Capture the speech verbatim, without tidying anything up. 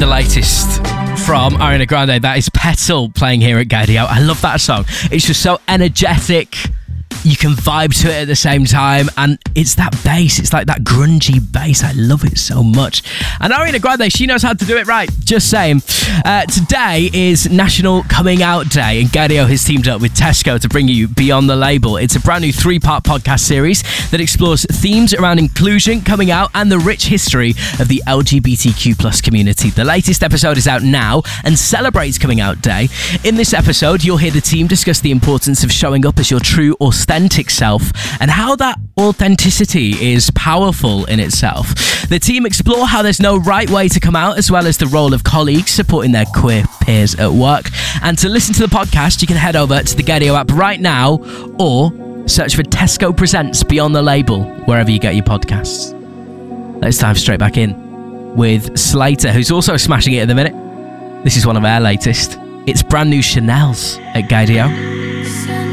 the latest from Ariana Grande. That is Petal playing here at Gaydio. I love that song. It's just so energetic. You can vibe to it at the same time, and it's that bass. It's like that grungy bass. I love it so much. And Ariana Grande, she knows how to do it right. Just saying. Uh, today is National Coming Out Day, and Gaydio has teamed up with Tesco to bring you Beyond the Label. It's a brand new three-part podcast series that explores themes around inclusion, coming out, and the rich history of the L G B T Q plus community. The latest episode is out now and celebrates Coming Out Day. In this episode, you'll hear the team discuss the importance of showing up as your true, authentic self and how that authenticity is powerful in itself. The team explore how there's no right way to come out, as well as the role of colleagues supporting their queer peers at work. And to listen to the podcast, you can head over to the Gaydio app right now or search for Tesco Presents Beyond the Label wherever you get your podcasts. Let's dive straight back in with Slater, who's also smashing it at the minute. This is one of our latest. It's brand new Chanel's at Gaydio.